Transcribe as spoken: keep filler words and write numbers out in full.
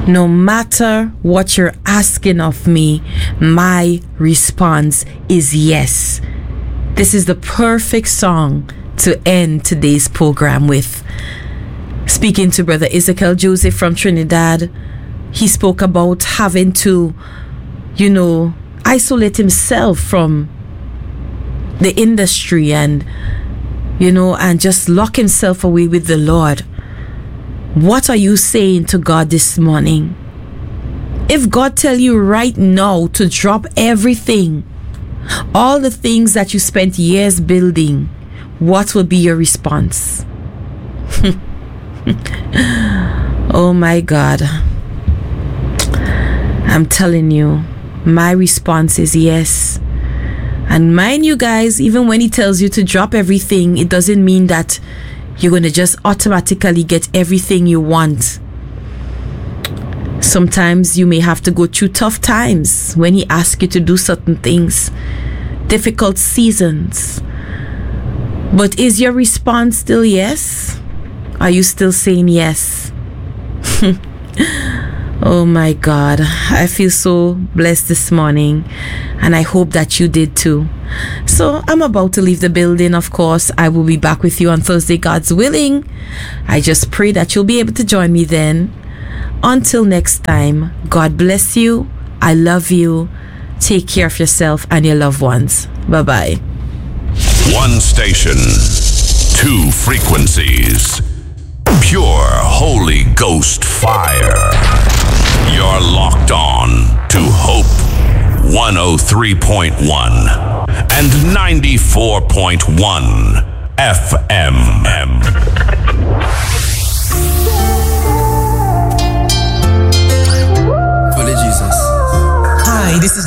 No matter what you're asking of me, my response is yes. This is the perfect song to end today's program with. Speaking to Brother Ezekiel Joseph from Trinidad, he spoke about having to, you know, isolate himself from the industry and, you know, and just lock himself away with the Lord. What are you saying to God this morning? If God tell you right now to drop everything, all the things that you spent years building, what will be your response? Oh my God. I'm telling you, my response is yes. And mind you guys, even when he tells you to drop everything, it doesn't mean that you're going to just automatically get everything you want. Sometimes you may have to go through tough times when he asks you to do certain things, difficult seasons. But is your response still yes? Are you still saying yes? Oh my God, I feel so blessed this morning, and I hope that you did too. So I'm about to leave the building. Of course, I will be back with you on Thursday, God's willing. I just pray that you'll be able to join me then. Until next time, God bless you. I love you. Take care of yourself and your loved ones. Bye-bye. One station, two frequencies. Pure Holy Ghost fire. You're locked on to Hope one oh three point one and ninety-four point one F M. Holy Jesus. Hi, this is